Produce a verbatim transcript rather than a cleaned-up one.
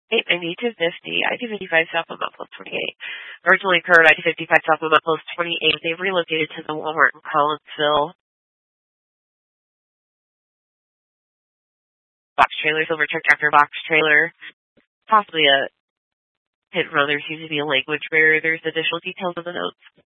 eight ninety, two fifty, I two fifty-five South Lamont plus twenty-eight. Originally occurred I two fifty-five South Lamont plus twenty-eight. They've relocated to the Walmart in Collinsville. Box trailer, silver truck tractor box trailer. Possibly a hit and run. There seems to be a language barrier. There's additional details in the notes.